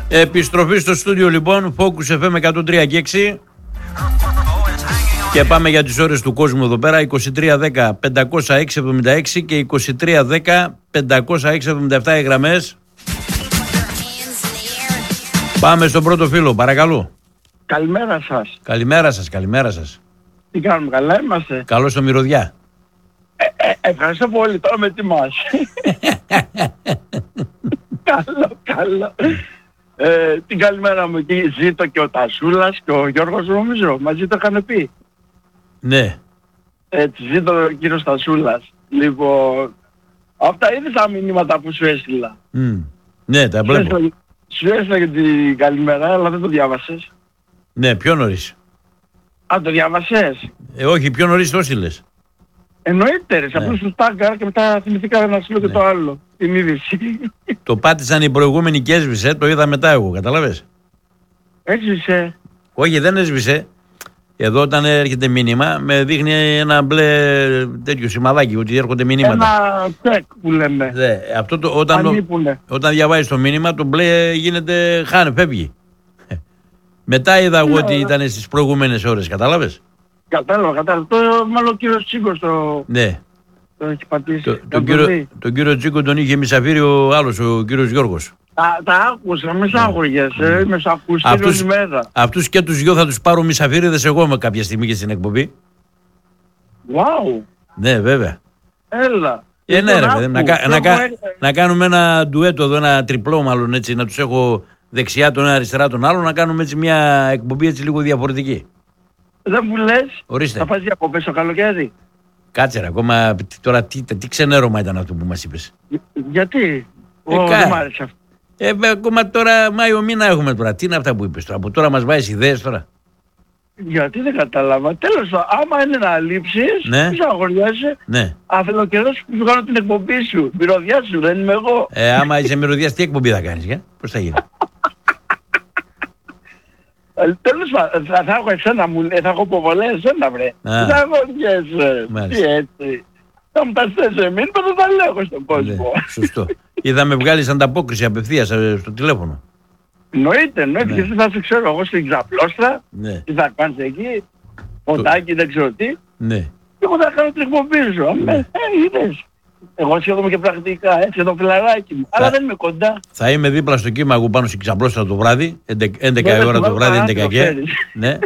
Επιστροφή στο στούντιο λοιπόν, Focus FM 103 και 6. Και πάμε για τις ώρες του κόσμου εδώ πέρα. 2310-506-76 και 2310-506-77 οι γραμμές. Πάμε στον πρώτο φίλο, παρακαλώ. Καλημέρα σας. Καλημέρα σας, καλημέρα σας. Τι κάνουμε, καλά είμαστε? Καλώς στο μυρωδιά. Ευχαριστώ πολύ, τώρα με ετοιμάσει. Καλό. Την καλημέρα μου εκεί Ζήτω και ο Τασούλας και ο Γιώργος νομίζω, μαζί το είχαν πει. Ναι. Έτσι, Ζήτω ο κύριος Τασούλας. Λοιπόν, αυτά είδες τα μηνύματα που σου έστειλα. Ναι, τα βλέπω. Σου έστειλα και την καλημέρα, αλλά δεν το διάβασες. Ναι, πιο νωρίς. Α, το διάβασες? Όχι, πιο νωρίς το έστειλες. Εννοείται ρε, απλώς του τάγκα και μετά θυμηθήκα να σου λέω και το άλλο. Την είδηση. Το πάτησαν οι προηγούμενοι και έσβησε, το είδα μετά εγώ, καταλαβες. Έσβησε? Όχι, δεν έσβησε. Εδώ όταν έρχεται μήνυμα με δείχνει ένα μπλε τέτοιο σημαδάκι ότι έρχονται μηνύματα. Ένα τσεκ που λέμε. Αυτό όταν διαβάζεις το μήνυμα το μπλε γίνεται φεύγει. Μετά είδα εγώ ότι ήταν στις προηγούμενες ώρες, κατάλαβες. Κατάλαβα. Μάλλον ο κύριος Τσίγκος το έχει πατήσει. Τον κύριο Τσίγκο τον είχε μισαφύρει ο άλλος, ο κύριος Γιώργος. Τα άκουσα, με σάγωγες, με σακούστηκε όλη μέρα. Αυτούς και τους δυο θα τους πάρω μισαφύριδες εγώ με κάποια στιγμή και στην εκπομπή. Wow. Ναι, βέβαια. Έλα. Ναι ρε, να κάνουμε ένα ντουέτο εδώ, ένα τριπλό μάλλον έτσι, να τους έχω δεξιά τον ένα αριστερά τον άλλο, να κάνουμε έτσι μια εκπομπή έτσι λίγο διαφορετική. Δεν μου λες, ορίστε. Θα πας διακοπές το καλοκαίρι? Κάτσε ρε, ακόμα τώρα τι ξενέρωμα ήταν αυτό που μας είπες. Γιατί? Δεν μ' άρεσε αυτό. Ακόμα τώρα Μάιο μήνα έχουμε τώρα. Τι είναι αυτά που είπες τώρα, από τώρα μας βάζεις ιδέες τώρα. Γιατί δεν κατάλαβα. Τέλος πάντων, άμα είναι να λείψεις, ναι. Πώς αγοριάζεσαι, ναι. Αφελοκαιρός που σου κάνω την εκπομπή σου. Μυρωδιά σου, δεν είμαι εγώ. Άμα είσαι μυρωδιάς, τι εκπομπή θα κάνεις, πώς θα γίνει? Τέλος πάντων, θα έχω εσένα, θα έχω προβολές εσένα βρε. Θα αγοριάζεσαι. Τι έτσι. Θα μου τα στέλνεις εμείς, θα τα λέω στον κόσμο. Σωστό. Ή θα με βγάλεις ανταπόκριση απευθείας στο τηλέφωνο. Εννοείται, και εσύ θα σε ξέρω εγώ στην Ξαπλώστρα, τι θα κάνεις εκεί, ποτάκι, δεν ξέρω τι. Ναι. Και εγώ θα κάνω την εκπομπή σου. Είδες. Εγώ σχεδόν και πρακτικά, έτσι, το φιλαράκι μου. Αλλά δεν είμαι κοντά. Θα είμαι δίπλα στο κύμα εγώ πάνω στην Ξαπλώστρα το βράδυ, 11 ώρα το βράδυ, 11 και. Ναι.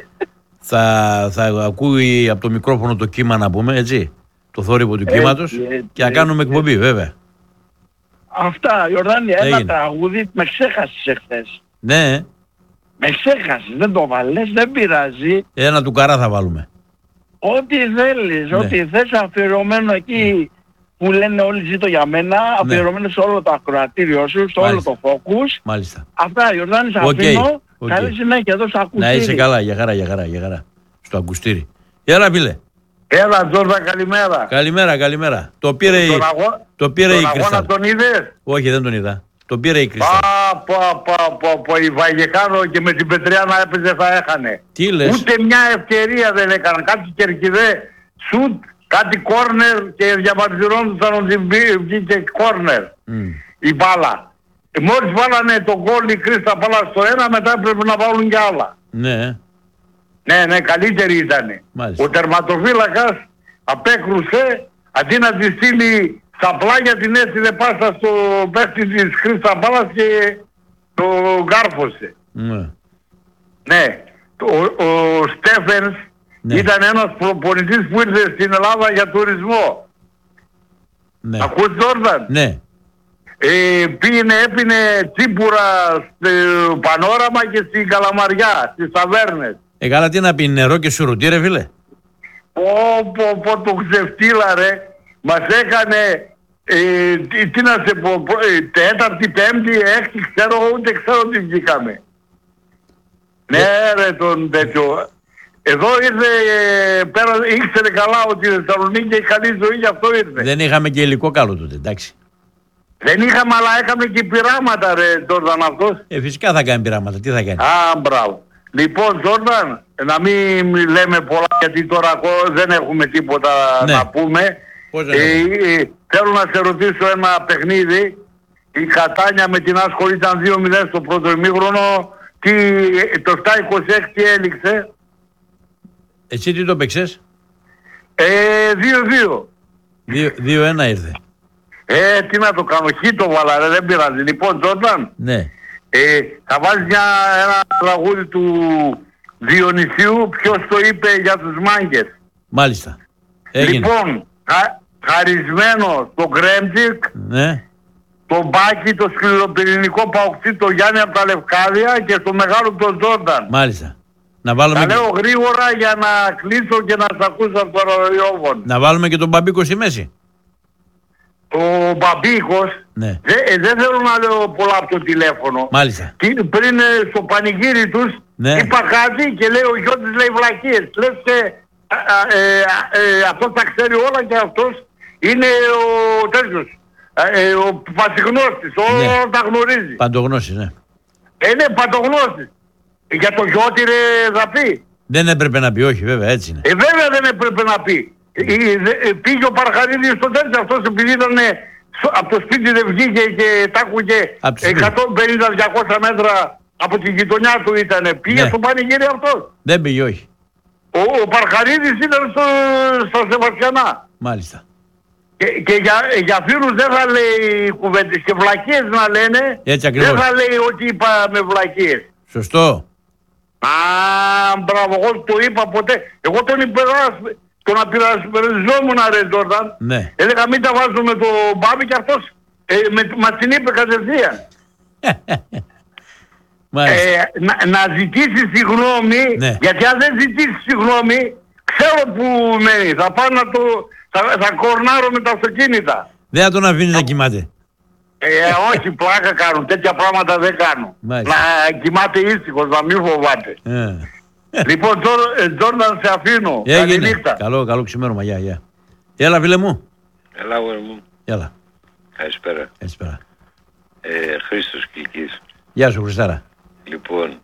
Θα ακούει από το μικρόφωνο το κύμα να πούμε, έτσι. Το θόρυβο του κύματος και να κάνουμε εκπομπή, βέβαια. Αυτά, Ιορδάνη, ένα τραγούδι με ξέχασες εχθές. Ναι. Με ξέχασες, δεν το βάλες, δεν πειράζει. Ένα του Καρά θα βάλουμε. Ό,τι θέλεις, ό,τι θες αφιερωμένο εκεί που λένε όλοι ζήτω για μένα, αφιερωμένο σε όλο το ακροατήριο σου, σε όλο το Focus. Μάλιστα. Αυτά, Ιορδάνη, σε αφήνω. Καλή συνέχεια εδώ στο ακουστήρι. Να είσαι καλά, για χαρά. Στο ακουστήρι. Έλα φίλε. Έλα Τζόρδα, καλημέρα. Καλημέρα. Το πήρε η Κρυστάλλ. Αγώνα τον είδες? Όχι, δεν τον είδα. Το πήρε η Κρυστάλλ. Η Βαγεκάνο και με την Πετριάνα έπαιζε θα έχανε. Τι λες? Ούτε μια ευκαιρία δεν έκαναν. Κάτι κερκιδέ, σουτ, κάτι κόρνερ και διαμαρτυρόντουσαν ότι βγήκε κόρνερ η μπάλα. Μόλις βάλανε τον γκολ η Κρίστα Πάλα στο ένα, μετά πρέπει να βάλουν κι άλλα. Ναι. Ναι, καλύτερη ήτανε. Μάλιστα. Ο τερματοφύλακας απέκρουσε, αντί να τη στείλει στα πλάγια την έστειλε πάσα στο παίχτη της Κρίστα Πάλας και το γκάρφωσε. Ναι. Ο Στέφενς ήταν ένας προπονητής που ήρθε στην Ελλάδα για τουρισμό. Ναι. Ακούς Τζόρνταν? Ναι. Έπινε τσίπουρα στο Πανόραμα και στην Καλαμαριά, στις ταβέρνες. Καλά τι να πει, νερό και σουρουτί ρε φίλε. Το ξεφτύλα ρε. Μας έκανε, τι να σε πω, τέταρτη, πέμπτη, έκτη, ούτε ξέρω τι βγήκαμε. Ναι ρε τον τέτοιο. Εδώ ήρθε, ήξερε καλά ότι η Θεσσαλονίκη έχει καλή ζωή, γι' αυτό ήρθε. Δεν είχαμε και υλικό καλό τότε, εντάξει. Δεν είχαμε, αλλά έκαμε και πειράματα ρε Τζόρνταν αυτός. Φυσικά θα κάνει πειράματα, τι θα κάνει. Μπράβο. Λοιπόν Τζόρνταν, να μην λέμε πολλά γιατί τώρα δεν έχουμε τίποτα να πούμε. Θέλω να σε ρωτήσω ένα παιχνίδι. Η Κατάνια με την Άσχολη ήταν 2-0 στο πρώτο ημίχρονο. Το 7-26 έληξε. Εσύ τι το παίξες? 2-2. 2-1 ήρθε. Τι να το κάνω, χ το βάλα ρε, δεν πειράζει. Λοιπόν, Τζόρνταν, ναι. Θα βάλεις ένα τραγούδι του Διονυσίου, ποιος το είπε για τους μάγκες. Μάλιστα. Έγινε. Λοιπόν, χαρισμένο στο Γκρέμτζικ, ναι. το Μπάκι, το σκληροπυρηνικό παοξί, το Γιάννη από τα Λευκάδια και στο μεγάλο τον Τζόρνταν. Μάλιστα. Να βάλουμε τα λέω γρήγορα για να κλείσω και να σας ακούσω από το ραδιόφωνο. Να βάλουμε και τον Μπαμπίκο στη μέση. Ο Μπαμπίκος, ναι. Δεν θέλω να λέω πολλά από το τηλέφωνο. Μάλιστα. Πριν στο πανηγύρι τους, ναι. Είπα κάτι και λέει ο Γιώτης λέει βλακίες. Λες και αυτός τα ξέρει όλα και αυτός είναι ο τέτοιος. Ο πασιγνώστης, όλα τα γνωρίζει. Παντογνώστης, ναι. Ναι, παντογνώστης. Για το Γιώτη ρε θα πει. Δεν έπρεπε να πει, όχι βέβαια, έτσι είναι. Βέβαια δεν έπρεπε να πει. Πήγε ο Παρχαρίδης στο τέτοιο, αυτός επειδή ήταν από το σπίτι δεν βγήκε και τα άκουγε 150-200 μέτρα από τη γειτονιά του ήτανε. Πήγε στο πανηγύρι αυτός. Δεν πήγε, όχι. Ο Παρχαρίδης ήταν στο Σεβαστιανά. Μάλιστα. Και για φίλους δεν θα λέει κουβέντες και βλακίες να λένε. Έτσι ακριβώς. Δεν θα λέει ότι είπα με βλακίες. Σωστό. Μπράβο, εγώ το είπα ποτέ. Εγώ τον απειρασπεριζόμουν ρε Τζόρνταν. Ναι. Έλεγα μην τα βάζω με το Μπάμπη και αυτός μας την είπε κατευθείαν. Να ζητήσει συγγνώμη, ναι. Γιατί αν δεν ζητήσει συγγνώμη, ξέρω που μένει. Θα πάω να θα κορνάρω με τα αυτοκίνητα. Δεν θα τον αφήνει να κοιμάται. Όχι, πλάκα κάνουν. Τέτοια πράγματα δεν κάνουν. Μάλιστα. Να κοιμάται ήσυχος, να μην φοβάται. Λοιπόν, Τζόρνταν, σε αφήνω. Καληνύχτα. Καλό ξημέρωμα. Γεια. Έλα, φίλε μου. Έλα, αγόρι μου. Έλα. Καλησπέρα. Χρήστος Κιλκής. Γεια σου, Χριστάρα. Λοιπόν,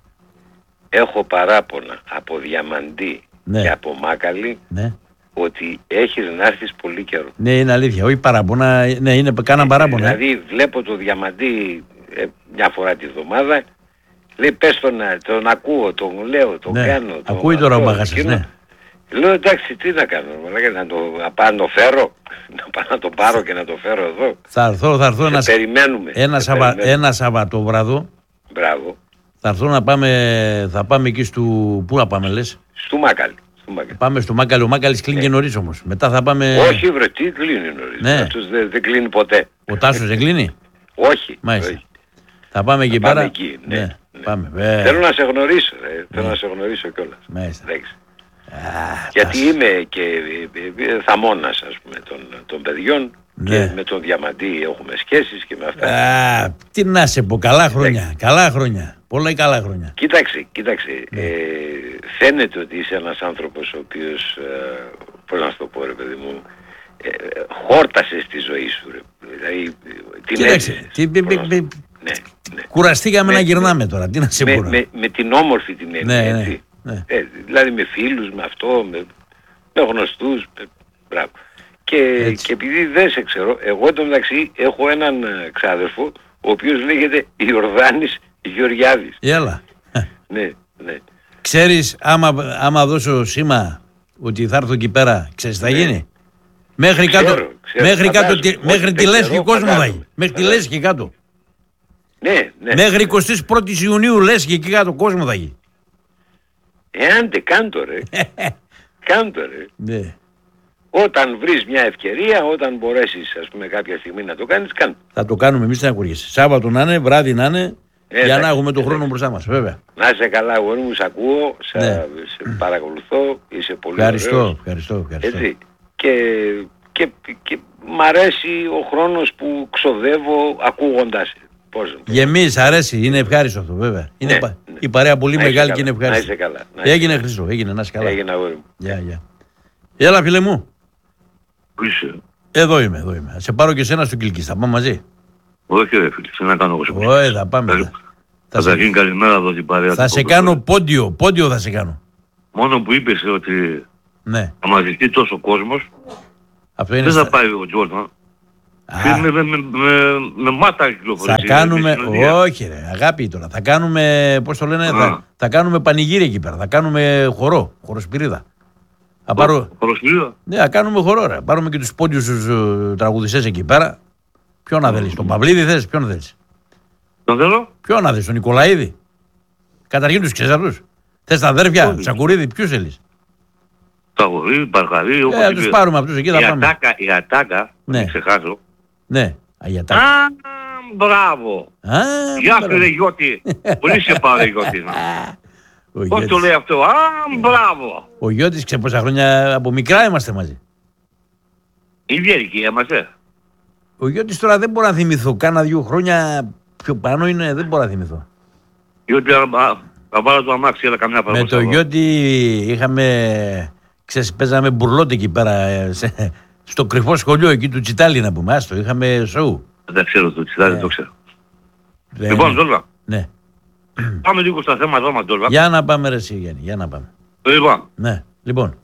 έχω παράπονα από Διαμαντή και από Μάκαλη, ναι. Ότι έχεις να έρθεις πολύ καιρό. Ναι, είναι αλήθεια. Όχι παράπονα, ναι, είναι κάνα παράπονα. Δηλαδή βλέπω το Διαμαντή μια φορά τη βδομάδα, λέει πες τον ακούω, τον λέω, τον κάνω. Ακούει τώρα ο Μάγασας, ναι. Λέω εντάξει, τι να κάνω, να πάω να το φέρω, να πάω να το πάρω και να το φέρω εδώ. Θα έρθω περιμένουμε. Ένα Σαββατόβραδο. Μπράβο. Θα έρθω θα πάμε εκεί πού να πάμε λες? Στο Μάκαλη. Πάμε στο Μάκαλη, ο Μάκαλης κλείνει και νωρίς όμως. Μετά θα πάμε... Όχι βρε, τι κλείνει νωρίς. Ναι. Αυτός δεν κλείνει ποτέ. Ο Τάσος δεν κλείνει? Όχι. Μάλιστα. Θα πάμε εκεί πέρα. Εκεί, ναι. Πάμε. Θέλω να σε γνωρίσω, θέλω να σε γνωρίσω κιόλας. Μάλιστα. Γιατί είμαι και θαμώνας, ας πούμε, των παιδιών. Και με τον Διαμαντή έχουμε σχέσεις και με αυτά. Τι να σε πω, καλά χρόνια. Πολλά καλά χρόνια. Κοίταξε. Φαίνεται ότι είσαι ένας άνθρωπος ο οποίος, πώς να σου το πω ρε παιδί μου, χόρτασες τη ζωή σου ρε. Δηλαδή, κοίταξε, κουραστήκαμε να γυρνάμε τώρα, τι να σε πω. Με την όμορφη την έννοια, έτσι. Δηλαδή με φίλους, με αυτό, με γνωστούς, μπράβο. Και επειδή δεν σε ξέρω, εγώ εντωμεταξύ έχω έναν ξάδερφο, ο οποίος λέγεται Ιορδάνης Γεωργιάδης. Έλα. Ναι. Ξέρεις, άμα δώσω σήμα ότι θα έρθω εκεί πέρα, ξέρεις τι θα γίνει? Μέχρι τη Λέσχη κόσμο θα γίνει. Μέχρι τη Λέσχη κάτω. Ναι. Μέχρι 21η Ιουνίου Λέσχη εκεί κάτω κόσμο θα γίνει. Άντε, κάντο ρε. Ναι. Όταν βρεις μια ευκαιρία, όταν μπορέσεις ας πούμε κάποια στιγμή να το κάνεις, κάνε. Θα το κάνουμε εμείς, δεν ακούγεσαι. Σάββατο να είναι, βράδυ να είναι, για να έχουμε τον χρόνο μπροστά μας, βέβαια. Να είσαι καλά, αγόρι μου, σε ακούω, σε παρακολουθώ, είσαι πολύ ωραίος. Ευχαριστώ. Έτσι. Και μ' αρέσει ο χρόνος που ξοδεύω ακούγοντας. Γεμίς, αρέσει, είναι ευχάριστο αυτό, βέβαια. Είναι η παρέα πολύ μεγάλη και είναι ευχάριστο. Να είσαι καλά. Έγινε Χρήστο, έγινε, να είσαι καλά. Έγινε, αγόρι μου. Γεια. Έλα, φίλε μου. Πού είσαι? Εδώ είμαι. Θα σε πάρω και εσένα στο Κιλκής, θα πάμε μαζί. Όχι ρε φίλε, σε να κάνω εγώ σε πίσω. Όχι, θα πάμε. Καταρχήν καλημέρα εδώ την παρέα. Θα σε κάνω πόντιο θα σε κάνω. Μόνο που είπες ότι θα μαζευτεί τόσο κόσμος, αυτό είναι δεν θα πάει ο Τζόρνταν. Με μάτα κυκλοφορίες. Θα κάνουμε, όχι ρε, αγάπη τώρα. Θα κάνουμε, πώς το λένε, θα κάνουμε πανηγύρι εκεί πέρα. Θα κάνουμε χοροσπυρίδα. Χοροσπυρίδα. Ναι, θα κάνουμε χορό ρε. Πάρουμε και τους πόντιους τους τραγουδιστές εκεί πέρα. Ποιον να θέλεις, τον Παυλίδη θες, ποιον θέλεις? Τον θέλω. Ποιον να θέλεις, τον Νικολαίδη? Καταρχήν τους ξέρεις αυτούς. Θες τα αδέρφια, Τσακουρίδη, ποιους θέλεις? Τσακουρίδη, Παρχαρή, θα τους πάρουμε αυτούς εκεί, θα πάμε. Η Ατάκα, μην ξεχάσω. Ναι, η Ατάκα. Μπράβο. Γεια σου ρε Γιώτη. Πολύ σε πάω ρε Γιώτη. Πώς το λέει αυτό? Μπράβο. Ο Γιώτης, ξέρεις πόσα χρόνια από μικρά είμαστε μαζί. Ίδια ηλικία είμαστε. Ο Γιώτης τώρα δεν μπορώ να θυμηθώ. Κάνα 2 χρόνια πιο πάνω είναι, δεν μπορώ να θυμηθώ. Γιώτη, θα βάλω το αμάξι, αλλά καμιά φορά. Με το Γιώτη είχαμε, ξέρεις, παίζαμε μπουρλότη εκεί πέρα, στο κρυφό σχολείο εκεί του Τσιτάλη να πούμε. Άστο, είχαμε σοου. Δεν ξέρω το Τσιτάλη, δεν το ξέρω. Λοιπόν, Ζόλβα. Ναι. Πάμε λίγο στα θέματα μας, Ζόλβα. Για να πάμε ρε εσύ, Γιάννη, για να πάμε. Λοιπόν. Ναι, λοιπόν.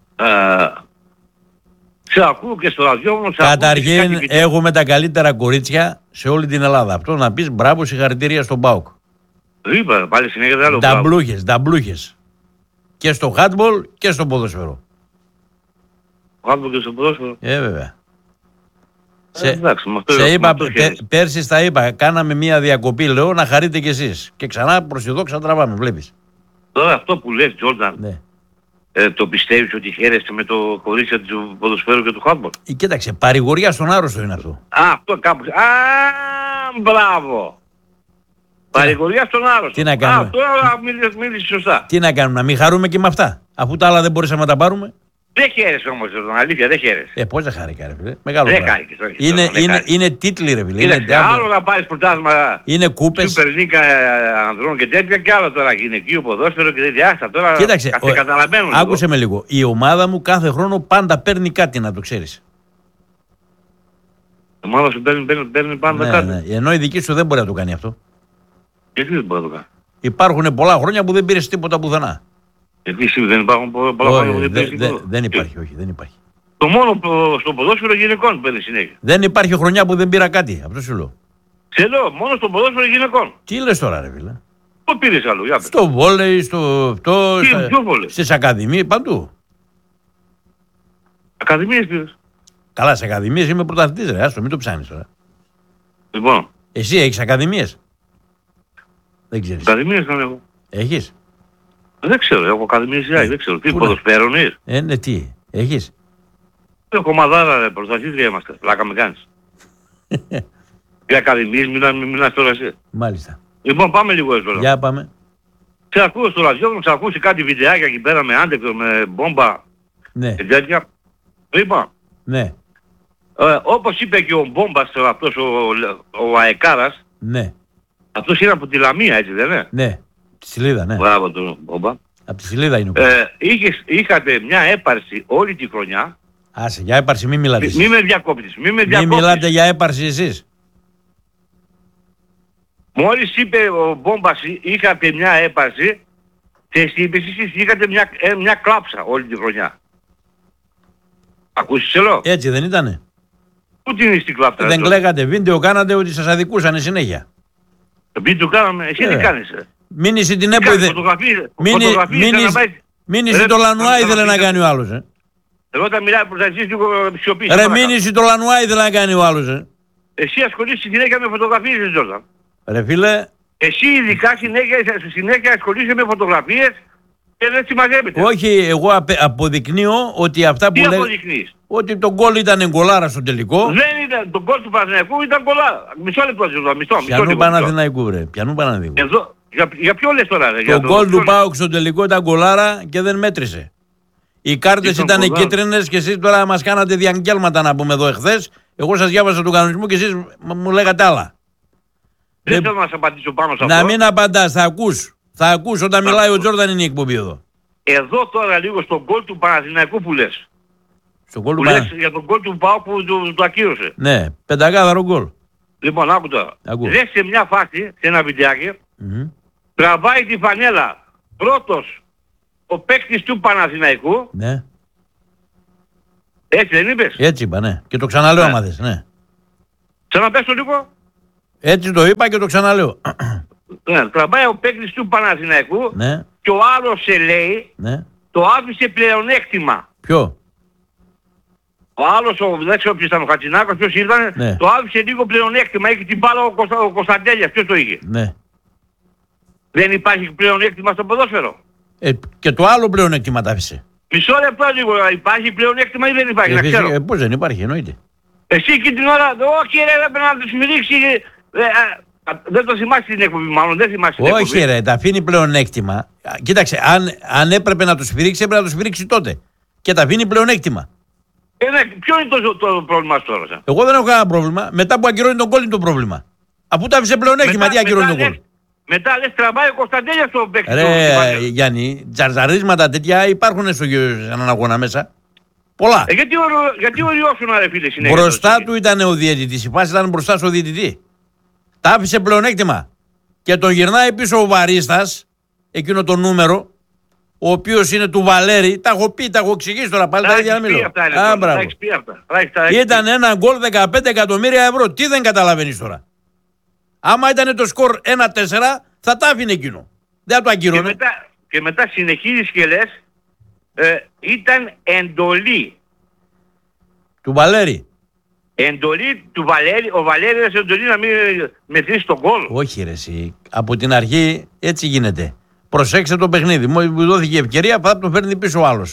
Σε ακούω και στο ραδιόφωνο. Καταρχήν έχουμε τα καλύτερα κορίτσια σε όλη την Ελλάδα. Αυτό να πεις μπράβο, συγχαρητήρια στον ΠΑΟΚ. Είπα, πάλι συνέχεια άλλο. Νταμπλούχες. Και στο χάτμπολ και στο ποδόσφαιρο. Χάτμπολ και στο ποδόσφαιρο. Βέβαια. Σε είπα, πέρσι στα είπα, κάναμε μια διακοπή, λέω, να χαρείτε κι εσείς. Και ξανά προς τη δόξα τραβάμε, βλέπεις. Τώρα αυτό που λες, Τζόρνταν, ναι. Το πιστεύεις ότι χαίρεστε με το κορίτσια του ποδοσφαίρου και του χάτμπολ? Κοίταξε, παρηγοριά στον άρρωστο είναι αυτό. Αυτό κάπου. Μπράβο. Παρηγοριά στον άρρωστο. Τι να κάνουμε. Τώρα μίλησες σωστά. Τι να κάνουμε, να μην χαρούμε και με αυτά. Αφού τα άλλα δεν μπορούσαμε να τα πάρουμε. Δεν χαίρεσαι όμως, αλήθεια, δεν χαίρεσαι. Πώς δεν χάρηκα ρε φίλε. Μεγάλο δεν πράγμα. Χάρηκες, είναι τίτλοι ρε φίλε. Είναι άλλο να πάρεις πρωτάθλημα. Είναι κούπες. Σούπερ Λίκα ανδρών και τέτοια, και άλλο τώρα γυναικείο ποδόσφαιρο και τέτοια. Άστα τώρα. Κοίταξε, καταλαβαίνω. Άκουσε με λίγο. Η ομάδα μου κάθε χρόνο πάντα παίρνει κάτι, να το ξέρεις. Η ομάδα σου παίρνει πάντα κάτι. Ναι. Ενώ η δική σου δεν μπορεί να το κάνει αυτό. Γιατί δεν μπορεί να το κάνει? Υπάρχουν πολλά χρόνια που δεν πήρες τίποτα πουθενά. Γιατί δεν υπάρχουν πολλά χρόνια που δεν πήρες τίποτα? Δεν υπάρχει, όχι, δεν υπάρχει. Το μόνο στο ποδόσφαιρο γυναικών παίρνει συνέχεια. Δεν υπάρχει χρονιά που δεν πήρα κάτι, αυτό σου λέω. Ξέρω, μόνο στο ποδόσφαιρο γυναικών. Τι λες τώρα ρε φίλε? Πού πήρες άλλο, για πες. Στο βόλεϊ, στις ακαδημίες, παντού. Ακαδημίες πήρες? Καλά, σε ακαδημίες είμαι πρωταθλητής ρε, άστο, μην το ψάνεις τώρα. Λοιπόν. Εσύ έχεις ακαδημίες? Δεν ξέρεις. Ακαδημίες δεν έχω. Έχεις? Δεν ξέρω, έχω ακαδημίες δεν ξέρω. Τι ποδοσφαίρονες? Ναι, τι, έχεις? Έχω ομαδάρα ρε, πρωταθλήτρια είμαστε, πλάκα με κάνεις. Για ακαδημίες μιλάς τώρα εσύ. Μάλιστα. Λοιπόν, πάμε λίγο εδώ. Για πάμε. Σε ακούω στο ραδιόφωνο, σε ακούσει κάτι βιντεάκια εκεί πέρα με άντεκτο, με μπόμπα και τέτοια. Λοιπόν, ναι. Όπως είπε και ο Μπόμπας αυτός ο Αεκάρας, ναι. Αυτός είναι από τη Λαμία, έτσι δεν είναι? Ναι, τη Σιλίδα, ναι. Μπράβο τον Μπόμπα. Από τη Σιλίδα είναι ο είχατε μια έπαρση όλη τη χρονιά. Άσε, για έπαρση μην μιλάτε. Μη με διακόπτεις, Μην μιλάτε για έπαρση εσείς. Μόλις είπε ο Μπόμπας είχατε μια έπαρση και εσείς είχατε μια κλάψα όλη τη χρονιά. Ακούσεις ελό? Έτσι δεν ήτανε? Πού την είσαι την κλάψα? Δεν κλαίγατε βίντεο, κάνατε ότι σας αδικούσανε συνέχεια. Βίντεο κάναμε, εσύ τι κάνεις? Μήνυση την ΕΠΟ Μήνυση το Λανουά ήθελε να κάνει ο άλλος. Εγώ όταν μιλάω προς εσείς λίγο σιωπή. Ρε μήνυση το Λανουά ήθελε να κάνει ο άλλος. Εσύ ασχολείσαι συνέχεια με φωτογραφίες, Τζόρνταν. Ρε φίλε. Εσύ ειδικά συνέχεια ασχολείσαι με φωτογραφίες και δεν συμμαζεύεται. Όχι, εγώ αποδεικνύω ότι αυτά που λέει. Τι αποδεικνύεις? Ότι το γκολ ήταν γκολάρα στο τελικό. Δεν ήταν, το γκολ του Παναθηναϊκού ήταν γκολάρα. Μισό λεπτό, μισό. Πιανού Παναθηναϊκού ρε, πιανού Παναθηναϊκού. Εδώ, για ποιο λες τώρα ρε? Το γκολ του ΠΑΟΚ στο τελικό ήταν γκολάρα και δεν μέτρησε. Οι κάρτες ήταν κίτρινες και εσείς τώρα μας κάνατε διαγγέλματα να πούμε εδώ εχθές. Εγώ σας διάβασα τον κανονισμό και εσείς μου λέγατε άλλα. Δεν θέλω να σας απαντήσω πάνω σε αυτό. Να μην απαντάς, θα ακούς. Θα ακούς όταν μιλάει ο Τζόρνταν, είναι η εκπομπή εδώ. Εδώ τώρα λίγο στον γκολ του Παναθηναϊκού που λες. Στον γκολ του λες για τον γκολ του ΠΑΟΚ που του ακύρωσε. Ναι, πεντακάθαρο γκολ. Λοιπόν, άκου τώρα. Δες σε μια φάση, σε ένα βιντεάκι, τραβάει τη φανέλα πρώτος ο παίκτης του Παναθηναϊκού. Ναι. Έτσι δεν είπες? Έτσι είπα, ναι. Και το ξαναλέω άμα δες, ναι. Ξαναπες το λίγο. Έτσι το είπα και το ξαναλέω. Ναι, τραβάει ο παίκτης του Παναθηναϊκού, Ναι. και ο άλλος σε λέει, Ναι. το άφησε πλεονέκτημα. Ποιο? Ο άλλος, δεν ξέρω ποιος ήταν ο Χατζηνάκος, ποιος ήταν, Ναι. το άφησε λίγο πλεονέκτημα. Έχει την μπάλα ο Κωνσταντέλιας, ποιος το είχε. Ναι. Δεν υπάρχει πλεονέκτημα στο ποδόσφαιρο. Και το άλλο πλεονέκτημα τα άφησε. Μισό λεπτό λίγο, υπάρχει πλεονέκτημα ή δεν υπάρχει, να ξέρω. Πώς δεν υπάρχει, εννοείται. Εσύ και την ώρα, όχι ρε, έπρεπε να τους μυρίξει, δεν το θυμάσαι την εκπομπή, μάλλον δεν θυμάσαι την εκπομπή. Όχι ρε, τα αφήνει πλεονέκτημα. Κοίταξε, αν έπρεπε να του σφυρίξει, έπρεπε να του σφυρίξει τότε. Και τα αφήνει πλεονέκτημα. Ναι, ποιο είναι το πρόβλημα τώρα? Εγώ δεν έχω κανένα πρόβλημα. Μετά που ακυρώνει τον γκολ είναι το πρόβλημα. Αφού τα άφησε πλεονέκτημα, τι ακυρώνει τον γκολ. Μετά λες τραβάει ο Κωνσταντέλιας στο παίκτη. Ρε Γιάννη, τζαρζαρίσματα τέτοια υπάρχουν σε έναν αγώνα μέσα. Πολλά. Γιατί οριώσουν ρε φίλε συνέχεια. Μπροστά του ήταν ο διαιτητής. Η φάση ήταν μπροστά στο διαιτητή. Τα άφησε πλεονέκτημα. Και τον γυρνάει πίσω ο Βαρίστας, εκείνο το νούμερο, ο οποίος είναι του Βαλέρη. Τα έχω πει, τα έχω εξηγήσει τώρα πάλι. Τα ίδια να μιλώ. Ήταν ένα γκολ 15 εκατομμύρια ευρώ. Τι δεν καταλαβαίνεις τώρα? Άμα ήταν το σκορ 1-4, θα τα άφηνε εκείνο. Δεν θα το ακύρωνε. Και μετά συνεχίζεις και λες, ήταν εντολή. Του Βαλέρη. Εντολή του Βαλέρη. Ο Βαλέρης εντολή να μην μετρήσει τον γκολ. Όχι ρε εσύ. Από την αρχή έτσι γίνεται. Προσέξτε το παιχνίδι. Μου δόθηκε ευκαιρία, θα τον φέρνει πίσω ο άλλος.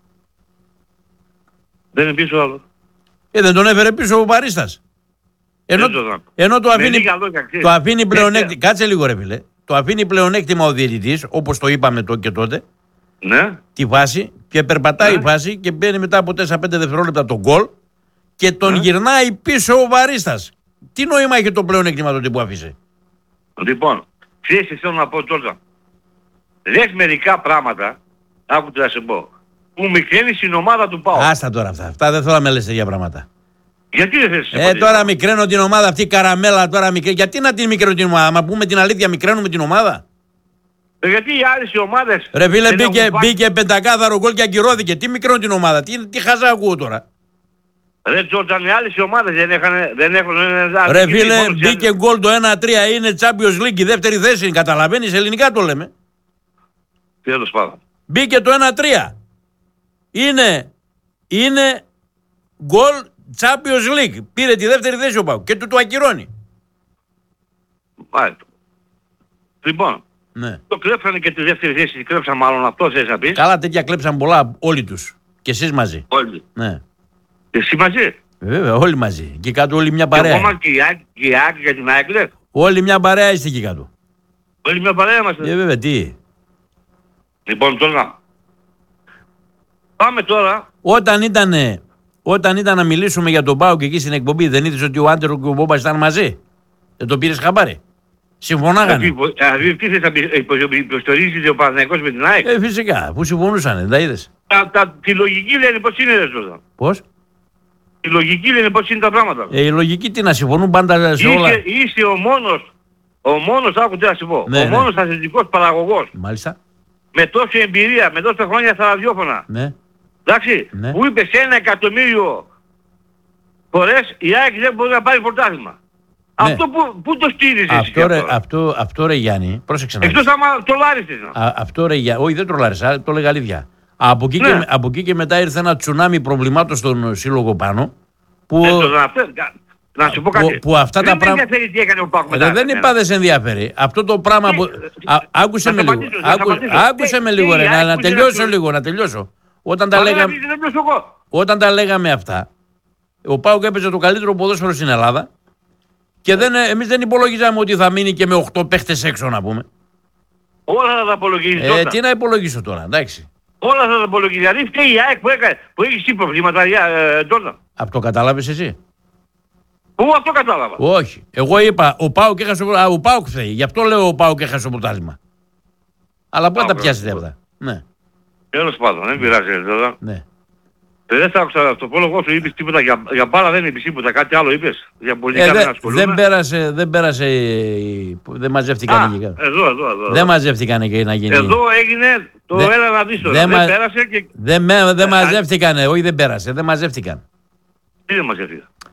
Δεν είναι πίσω ο άλλος. Δεν τον έφερε πίσω ο Βαρίστας. Ενώ το αφήνει πλεονέκτημα. Κάτσε λίγο ρε φίλε. Το αφήνει πλεονέκτημα ο διαιτητής, όπως το είπαμε και τότε. Ναι. Τη φάση και περπατάει η φάση και μπαίνει μετά από 4-5 δευτερόλεπτα τον γκολ και τον γυρνάει πίσω ο Βαρίστας. Τι νόημα είχε το πλεονέκτημα τότε που άφησε? Λοιπόν, ξέρεις τι θέλω να πω τώρα. Λες μερικά πράγματα, άκουτε να σε πω, που μικραίνει στην ομάδα του ΠΑΟ. Άστα τώρα αυτά. Αυτά δεν θέλω να με λες τέτοια πράγματα. Γιατί δεν θες τώρα μικραίνω την ομάδα αυτή, καραμέλα τώρα μικραίνει. Γιατί να την μικραίνω την ομάδα? Μα πούμε την αλήθεια, μικραίνουμε την ομάδα. Γιατί οι άλλες οι ομάδες... Ρε φίλε, μπήκε πεντακάθαρο γκολ και ακυρώθηκε. Τι μικραίνω την ομάδα? Τι χαζά ακούω τώρα? Ρε Τζόρταν, οι άλλες οι ομάδες δεν έχουν... Ρε φίλε, μπήκε γκολ το 1-3, είναι Champions League, η δεύτερη θέση. Καταλαβαίνεις, ελληνικά το λέμε. Τέλος πάντων. Μπήκε το 1-3. Είναι γκολ Champions League. Πήρε τη δεύτερη θέση ο ΠΑΟΚ και του ακυρώνει. Μάλιστα. Λοιπόν, ναι. Το κλέψανε και τη δεύτερη θέση, τη κλέψαν μάλλον, αυτό θες να πεις. Καλά, τέτοια κλέψαν πολλά όλοι τους. Και εσείς μαζί. Όλοι. Ναι. Και εσύ μαζί. Βέβαια, όλοι μαζί. Και κάτω όλοι μια παρέα. Ακόμα και η Άκη για την Άκη. Όλοι μια παρέα είστε εκεί κάτω. Όλοι μια παρέα είμαστε. Βέβαια, τι. Λοιπόν, τώρα. Πάμε τώρα. Όταν ήταν να μιλήσουμε για τον ΠΑΟΚ εκεί στην εκπομπή, δεν είδες ότι ο Άντερο και ο Μπόμπας ήταν μαζί? Δεν το πήρες χαμπάρι? Συμφωνάγανε. Δηλαδή τι θες να υποστηρίζεις ο Παναθηναϊκός με την ΑΕΚ? Φυσικά, που συμφωνούσανε, δεν τα είδες? Τη λογική λένε πώς είναι ρε Ζώτα. Πώς? Η λογική λένε πώς είναι τα πράγματα. Η λογική τι, να συμφωνούν πάντα σε όλα? Είσαι ο μόνος, άκουτε να σου πω, ο μόνος αθλητικός παραγωγός. Μάλιστα. Με τόση εμπειρία, με τόσα χρόνια στα ραδιόφωνα. Ναι. Εντάξει, ναι. Που είπε σε 1 εκατομμύριο φορές η ΑΕΚ δεν μπορεί να πάρει πρωτάθλημα. Ναι. Αυτό πού το στήριζες? Αυτό ρε Γιάννη, πρόσεξε να δεις. Εκτός άμα τρολάρισες. Αυτό ρε Γιάννη, όχι δεν τρολάρισα, το λέγα αλήθεια. Από εκεί και μετά ήρθε ένα τσουνάμι προβλημάτων στον σύλλογο πάνω. Που, να σου πω κάτι. Που αυτά τα πράγματα. Δεν ενδιαφέρει τι έκανε ο ΠΑΟΚ μετά. Δεν είπα δεν σε ενδιαφέρει. Αυτό το πράγμα που. Άκουσε με λίγο. Άκουσε με λίγο, ρε, να τελειώσω λίγο, να τελειώσω. Όταν τα λέγαμε αυτά, ο ΠΑΟΚ έπαιζε το καλύτερο ποδόσφαιρο στην Ελλάδα και εμείς δεν υπολογίζαμε ότι θα μείνει και με 8 παίχτες έξω, να πούμε. Όλα θα τα υπολογίζεις. Τι να υπολογίσω τώρα, εντάξει. Όλα θα τα υπολογίζεις. Δηλαδή φταίει η ΑΕΚ που έχει εσύ προβλήματα τώρα. Αυτό κατάλαβες εσύ? Πού αυτό κατάλαβα? Όχι. Εγώ είπα ο ΠΑΟΚ έχασε ο ΠΑΟΚ φταίει. Γι' αυτό λέω ο ΠΑΟΚ έχασε το πρωτάθλημα. Αλλά πού θα τα πιάσετε αυτά? Ναι. Τέλος πάντων, δεν πειράζει τώρα. Ναι. Δεν θα άκουσα το πρόλογο σου, είπες τίποτα για μπάλα, δεν είπες τίποτα, κάτι άλλο είπες? Για πολιτικά δεν ασχολούμαι. Δεν πέρασε, δεν μαζεύτηκαν εκεί. Εδώ. Δεν μαζεύτηκαν εκεί να γίνει. Εδώ έγινε το έλα να δεις τώρα. Δεν πέρασε και... Δεν μαζεύτηκαν, όχι δεν πέρασε, δεν μαζεύτηκαν. Τι δεν μαζεύτηκαν?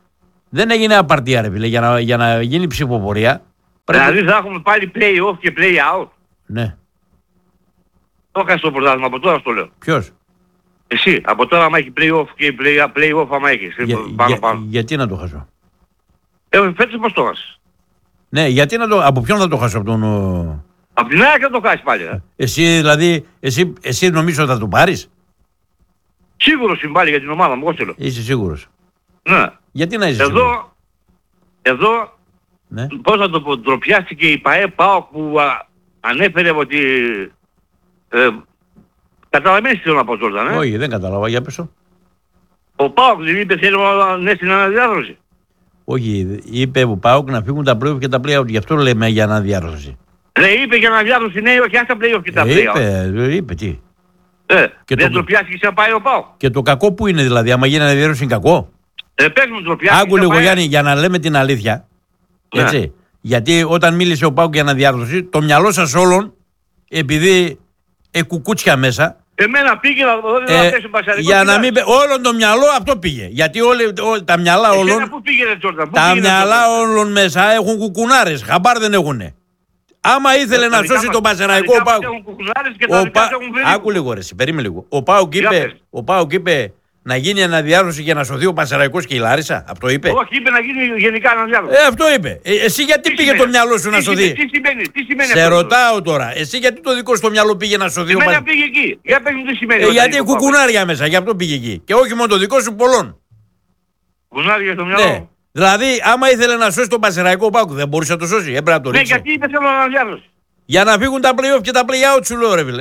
Δεν έγινε απαρτία ρε φίλε, για να γίνει ψηφοφορία. Δηλαδή θα έχουμε πάλι play-off και play-out. Ναι. Το έκανες το πρωτάθλημα, από τώρα στο λέω. Ποιος? Εσύ, από τώρα άμα έχει play-off και play-off άμα έχεις. Πάνω. Γιατί να το χάσω? Φέτος πώς το χάσεις? Ναι, γιατί από ποιον θα το χάσω? Από τον... Από την ΑΕΚ θα το χάσεις πάλι. Εσύ δηλαδή, εσύ νομίζω θα το πάρεις? Σίγουρος είμαι πάλι για την ομάδα μου, εγώ θέλω. Είσαι σίγουρος? Ναι. Γιατί να είσαι σίγουρος? Εδώ, ναι. Πώς θα το πω, ντροπιάστηκε η ΠΑΕ-ΠΑΟΚ που ανέφερε ότι... Καταλαβαίνεις τι θέλω να πω τώρα, Όχι, δεν κατάλαβα, για πες. Ο ΠΑΟΚ δεν είπε θέλω να στην αναδιάρθρωση. Όχι, είπε ο ΠΑΟΚ να φύγουν τα play-off και τα play-out, γι' αυτό λέμε για αναδιάρθρωση. Είπε για αναδιάρθρωση, ναι, όχι, ας τα play-off και τα play-out. Είπε, τι. Και δεν ντροπιάστηκε σε πάει ο ΠΑΟΚ. Και το κακό που είναι δηλαδή, άμα γίνει αναδιάρθρωση είναι κακό. Πες μου ντροπιάστηκε. Άκου λίγο Γιάννη, για να λέμε την αλήθεια. Ναι. Έτσι. Γιατί όταν μίλησε ο ΠΑΟΚ για αναδιάρθρωση, το μυαλό σας όλων, επειδή κουκούτσια μέσα. Εμένα πήγε να θέσουν πασαρικό. Για να μην όλον το μυαλό αυτό πήγε. Γιατί τα μυαλά όλων. Πού πήγε, Τζόρνταν, τα μυαλά όλων μέσα έχουν κουκουνάρες. Χαμπάρ δεν έχουνε. Άμα ήθελε να σώσει τον Πασεραϊκό ο ΠΑΟΚ. Άκου λίγο ρε, περίμενε λίγο. Ο ΠΑΟΚ είπε να γίνει αναδιάρθρωση για να σωθεί ο Πασεραϊκός και η Λάρισα. Αυτό είπε. Όχι, είπε να γίνει γενικά αναδιάρθρωση. Αυτό είπε. Εσύ γιατί πήγε το μυαλό σου να σωθεί? Τι σημαίνει σε ρωτάω τώρα. Εσύ γιατί το δικό σου το μυαλό πήγε να σωθεί? Εμένα πήγε εκεί. Για πες μου τι σημαίνει. Γιατί κουκουνάρια μέσα, γι' αυτό πήγε εκεί. Και όχι μόνο το δικό σου, πολλών. Κουκουνάρια στο μυαλό. Ναι. Δηλαδή, άμα ήθελε να σώσει τον Πασεραϊκό ΠΑΟΚ, δεν μπορούσε να το σώσει. Έπρεπε να το ρίξει. Ναι, γιατί είπε θέλω αναδιάρθρωση. Για να φύγουν τα play-off και τα play-out σου λέω ρε φίλε.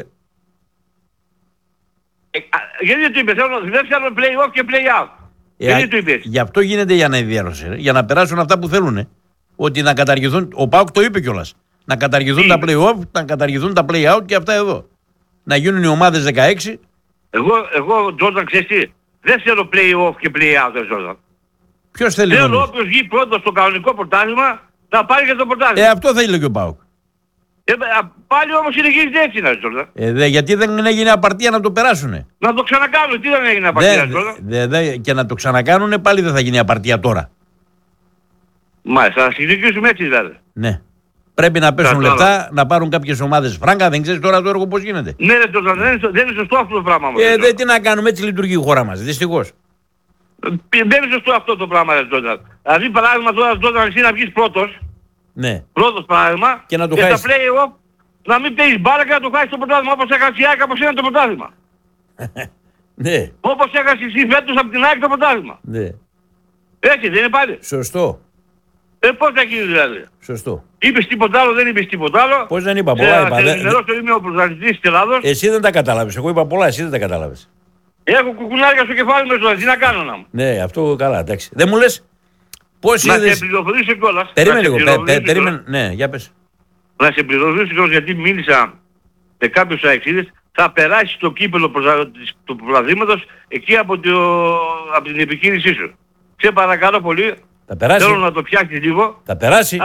Γιατί του είπε δεν θέλω play-off και play-out. Γιατί του είπες? Γι' αυτό γίνεται η αναδιάρθρωση. Για να περάσουν αυτά που θέλουν. Ότι να καταργηθούν. Ο ΠΑΟΚ το είπε κιόλας. Να καταργηθούν τα play-off, να καταργηθούν τα play-out και αυτά εδώ. Να γίνουν οι ομάδες 16. Εγώ Τζόρνταν, ξέρεις τι. Δεν θέλω play-off και play-out, Τζόρνταν. Ποιος θέλει? Θέλω όποιος βγει πρώτος στο κανονικό πρωτάθλημα να πάρει και το πρωτάθλημα. Αυτό θέλει και ο ΠΑΟΚ. Πάλι όμως συνεχίζεται έτσι να Τζόρνταν. Γιατί δεν έγινε απαρτία να το περάσουνε. Να το ξανακάνουν. Τι δεν έγινε απαρτία, Τζόρνταν? Και να το ξανακάνουνε πάλι δεν θα γίνει απαρτία τώρα. Μάλιστα, θα συνεχίσουμε έτσι δηλαδή. Ναι. Πρέπει να πέσουν λεφτά, να πάρουν κάποιες ομάδες φράγκα. Δεν ξέρεις τώρα το έργο πώς γίνεται. Ναι, ρε Τζόρνταν, δεν είναι σωστό αυτό το πράγμα. Τι να κάνουμε, έτσι λειτουργεί η χώρα μας. Δυστυχώς. Δεν είναι σωστό αυτό το πράγμα, ρε Τζόρνταν. Δηλαδή, παράδειγμα τώρα, Τζόρνταν, εσύ να βγεις πρώτος. Ναι. Πρώτος παράδειγμα. Και να το χάσεις. Και στα play-off να μην παίζεις μπάλα και να το χάσεις το πρωτάθλημα όπως έχασε η ΑΕΚ από σένα το πρωτάθλημα. Ναι. Όπως έχασε εσύ φέτος από την ΑΕΚ το πρωτάθλημα. Ναι. Έτσι δεν είναι πάλι? Σωστό. Πώς θα γίνει δηλαδή? Σωστό. Είπες τίποτα άλλο, δεν είπες τίποτα άλλο. Πώς δεν είπα πολλά? Είμαι ο πρωταθλητής της Ελλάδος. Εσύ δεν τα κατάλαβες. Εγώ είπα πολλά, εσύ δεν τα κατάλαβες. Έχω κουκουνάρια στο κεφάλι μου, τι να κάνω να μου. Ναι, αυτό καλά, εντάξει. Δεν μου λες πώς να είδες... σε πληροφορήσω κιόλας. Περίμενε λίγο, περίμενε, ναι, για πες. Να σε πληροφορήσω κιόλας, γιατί μίλησα με κάποιους αεξίδες, θα περάσει το κύπελο του πρωταθλήματος εκεί από την επιχείρησή σου. Σε παρακαλώ πολύ, θέλω να το πιάσεις λίγο. Θα περάσει.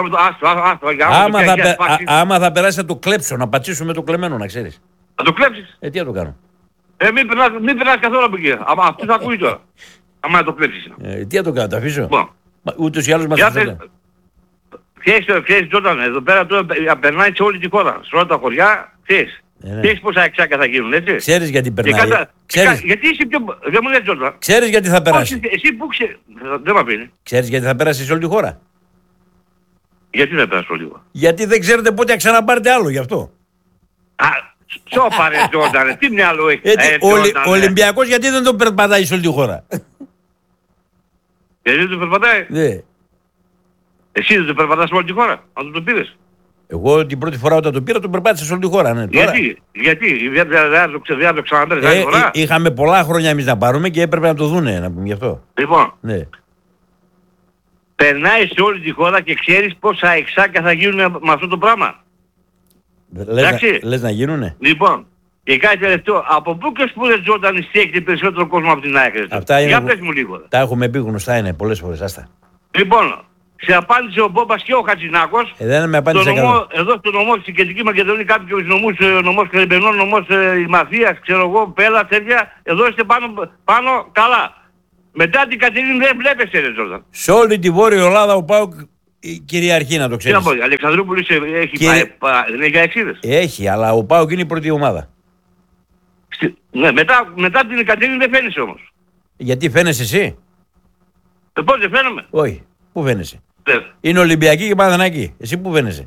Άμα θα περάσει θα το κλέψω, να πατσίσουμε το κλεμμένο, να ξέρεις. Να το κλέψεις? Τι θα το κάνω? Μην περνάς καθόλου από εκεί. Αυτό θα ακούει τώρα. Άμα να το κλέψεις. Τι θα το κάνω, το αφήσω? Ούτως ή άλλως μας θέλει. Ξέρεις Τζόρνταν, εδώ πέρα τώρα περνάει σε όλη τη χώρα. Σε όλα τα χωριά, ξέρεις. Ξέρεις πόσα εξάκια θα γίνουν, έτσι. Ξέρεις γιατί περνάει. Γιατί είσαι πιο... Δεν μου λες Τζόρνταν. Ξέρεις γιατί θα περάσει. Εσύ που ξέρεις. Δεν μ' πίνει. Ξέρεις γιατί θα περάσει σε όλη τη χώρα? Γιατί δεν περάσει όλη τη χώρα? Γιατί δεν ξέρετε πότε θα ξαναπάρετε άλλο, γι' αυτό. Σώπα ρε Τζόρνταν, τι μυαλό έχει. Ο Ολυμπιακός γιατί δεν τον περπατάει σε όλη τη χώρα? Γιατί δεν τον περπατάει? Ναι. Εσύ δεν τον περπατάς σε όλη τη χώρα, αν το πήρες? Εγώ την πρώτη φορά όταν το πήρα τον περπάτησα σε όλη τη χώρα. Ναι. Γιατί, δεν το ξαναπέρεις άλλη φορά? Είχαμε πολλά χρόνια εμείς να πάρουμε και έπρεπε να το δούνε, να πούμε γι' αυτό. Λοιπόν, ναι. Περνάει σε όλη τη χώρα και ξέρεις πόσα εξάκια θα γίνουν με αυτό το πράγμα. Λες να γίνουνε? Λοιπόν, και κάτι τελευταίο, από πού και σπούδες Τζόρνταν στέκεται περισσότερο κόσμο από την ΑΕΚ? Για πες μου λίγο. Τα έχουμε πει, γνωστά είναι πολλές φορές, άστα. Λοιπόν, σε απάντησε ο Μπόμπας και ο Χατζηνάκος. Δεν με απάντησε καλά. Εδώ στο νομό στην Κεντρική Μακεδονία κάποιους νομούς, νομός Κρεμπενών, νομός Μαθίας, ξέρω εγώ, Πέλα, τέτοια. Εδώ είστε πάνω καλά. Μετά την Κατερίνη δεν βλέπεσαι ρε Τζόρνταν. Σε όλη τη Βόρεια Ελλάδα ο ΠΑΟΚ κυριαρχεί, να το ξέρεις. Τι να πω, Αλεξανδρούπολης έχει δεν έχει αεξίδες. Έχει, αλλά ο ΠΑΟΚ είναι η πρώτη ομάδα. Ναι, μετά την Κατερίνη δεν φαίνεσαι όμως. Γιατί φαίνεσαι εσύ? Πώς δεν φαίνομαι? Όχι, πού φαίνεσαι? Είναι Ολυμπιακή και Παναθηναϊκή. Εσύ πού φαίνεσαι?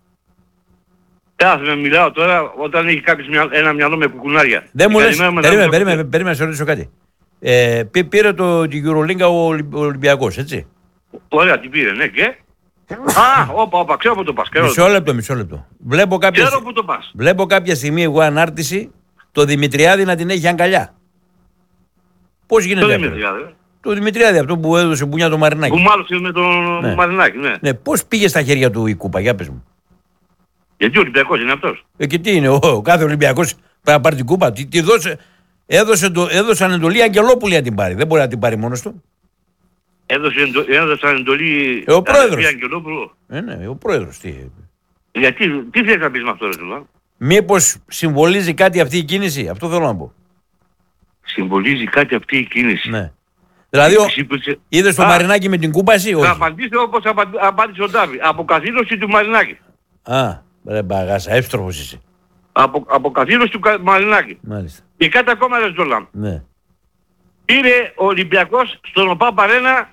Με μιλάω τώρα όταν έχει κάποιος ένα μυαλό με κουκουνάρια. Δεν μου λες, περίμενε να σε ρωτήσω κάτι. Πήρε την Euroleague ο Ολυμπιακός, έτσι. Ωραία, την πήρε, ναι, και. Όπα, ξέρω που το πας. Μισό λεπτό. Ξέρω που το πας. Βλέπω κάποια στιγμή εγώ ανάρτηση το Δημητριάδη να την έχει αγκαλιά. Πώς γίνεται αυτό? Το Δημητριάδη, αυτό που έδωσε μπουνιά το Μαρινάκι. Που μάλωσε με τον Μαρινάκι, ναι. Ναι, πώς πήγε στα χέρια του η κούπα, για πες μου. Γιατί ο Ολυμπιακός είναι αυτός. Και τι είναι, ο κάθε Ολυμπιακός πρέπει να πάρει την κούπα. Έδωσαν εντολή Αγγελόπουλη να την πάρει. Δεν μπορεί να την πάρει μόνος του. Έδωσαν εντολή ο πρόεδρος. Αγγελόπουλου. Ναι, ο πρόεδρος. Γιατί, τι θέλεις να πεις με αυτό ρε Ζουλά? Μήπως συμβολίζει κάτι αυτή η κίνηση, αυτό θέλω να πω. Συμβολίζει κάτι αυτή η κίνηση. Ναι. Δηλαδή, είδες το Μαρινάκι με την κούπα εσύ, όχι? Θα απαντήσω όπως απάντησε ο Ντάβη. Αποκαθήλωση του Μαρινάκη. Ρε μπαγάσα, εύστροφος είσαι. Αποκαθήλωση του Μαρινάκη. Μάλιστα. Και κάτι ακόμα ρε Ζολάμ. Ναι. Πήρε ο Ολυμπιακός στον ΟΠΑ Παρένα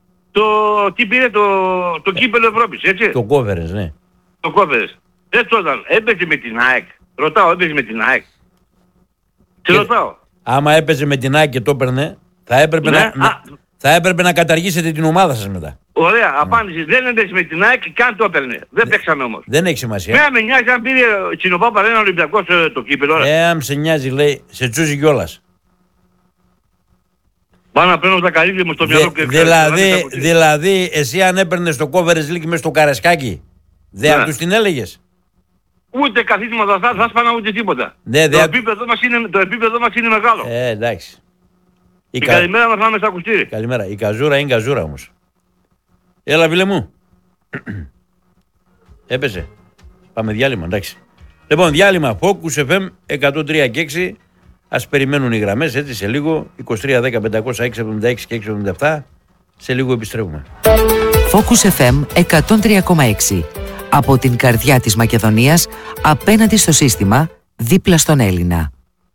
το κύπελλο Ευρώπης, έτσι. Το Conference, ναι. Το Conference. Όταν έπαιζε με την ΑΕΚ. Ρωτάω, έπαιζε με την ΑΕΚ. Σε ρωτάω. Άμα έπαιζε με την ΑΕΚ και το έπαιρνε, θα έπρεπε να καταργήσετε την ομάδα σας μετά. Ωραία, απάντηση. Δεν έπαιζε με την ΑΕΚ και αν το έπαιρνε. Δεν παίξαμε όμως. Δεν έχει σημασία. Με νοιάζει αν πήρε στην ΟΠΑ Παρένα Ολυμπιακός το κύπελλο. Αν σε νοιάζει, λέει, σε τσούζει κιόλας. Πάνω να παίρνω τα καλύβια μου στο μυαλό και δηλαδή, εσύ αν έπαιρνες το Conference League μες στο Καρασκάκι, δεν θα τους την έλεγες? Ούτε καθίσματα θα σπάνα ούτε τίποτα. Ναι, το επίπεδο μας είναι μεγάλο. Εντάξει. Η καλημέρα μας πάμε στα ακουστήρι. Καλημέρα. Η καζούρα είναι καζούρα όμως. Έλα φίλε μου. Έπεσε. Πάμε διάλειμμα, εντάξει. Λοιπόν, διάλειμμα Focus FM 103 και 6. Ας περιμένουν οι γραμμές έτσι σε λίγο. 23 10 500 676 και 677. Σε λίγο επιστρέφουμε. Focus FM 103,6. Από την καρδιά της Μακεδονίας, απέναντι στο σύστημα, δίπλα στον Έλληνα.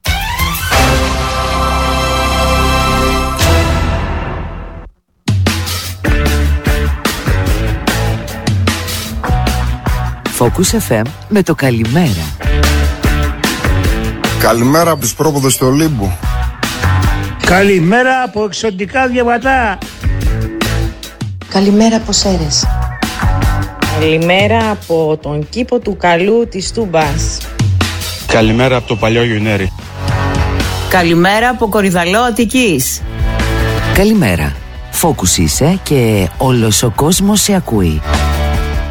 Focus FM με το καλημέρα. Καλημέρα από τους πρόποδες του Ολύμπου. Καλημέρα από εξωτικά διαβατά. Καλημέρα από Σέρες. Καλημέρα από τον κήπο του Καλού της Τούμπας. Καλημέρα από το παλιό Γιουνέρι. Καλημέρα από Κορυδαλό Αττικής. Καλημέρα. Focus είσαι και όλος ο κόσμος σε ακούει.